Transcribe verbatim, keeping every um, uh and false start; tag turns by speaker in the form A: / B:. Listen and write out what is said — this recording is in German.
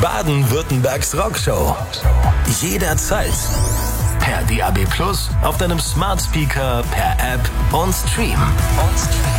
A: Baden-Württembergs Rockshow. Jederzeit. Per D A B Plus, auf deinem Smart Speaker, per App und Stream.